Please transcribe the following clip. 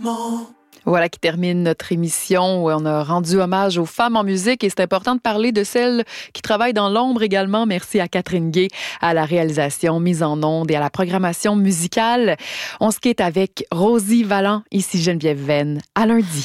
Voilà qui termine notre émission où on a rendu hommage aux femmes en musique et c'est important de parler de celles qui travaillent dans l'ombre également. Merci à Catherine Gay, à la réalisation, mise en onde et à la programmation musicale. On se quitte avec Rosie Vallant, ici Geneviève Venn. À lundi.